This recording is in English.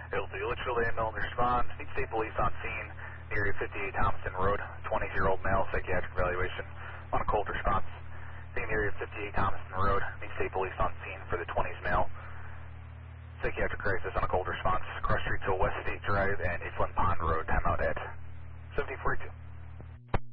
It'll be literally a Milner respond. Need state police on scene. Area 58 Thompson Road. 20-year-old male, psychiatric evaluation. On a cold response. Same area 58 Thompson Road. Need state police on scene for the 20s male. Psychiatric crisis on a cold response. Cross street to West State Drive and Eastland Pond.